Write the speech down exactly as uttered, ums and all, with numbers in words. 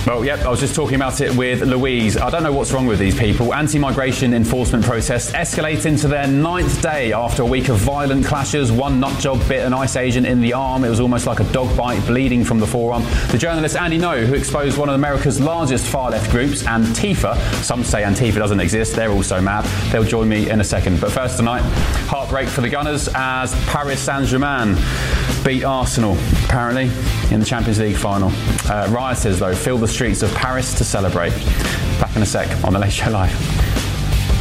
Well, yep, I was just talking about it with Louise. I don't know what's wrong with these people. Anti-migration enforcement protests escalate into their ninth day after a week of violent clashes. One nutjob bit an ICE agent in the arm. It was almost like a dog bite, bleeding from the forearm. The journalist Andy Ngo, who exposed one of America's largest far-left groups, Antifa. Some say Antifa doesn't exist. They're also mad. They'll join me in a second. But first tonight, heartbreak for the Gunners as Paris Saint-Germain beat Arsenal, apparently, in the Champions League final. Uh, rioters, though, fill the streets of Paris to celebrate. Back in a sec on The Late Show Live.